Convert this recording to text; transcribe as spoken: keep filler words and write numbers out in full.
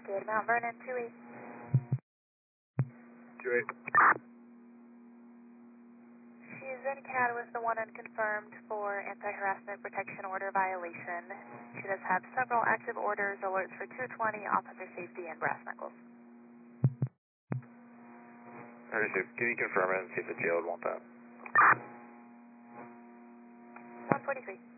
Good, Mount Vernon, two eight. two eight. She's in C A D with the one unconfirmed for anti-harassment protection order violation. She does have several active orders, alerts for two twenty, officer safety, and brass knuckles. Understood. Can you confirm it and see if the jail would want that? one forty-three.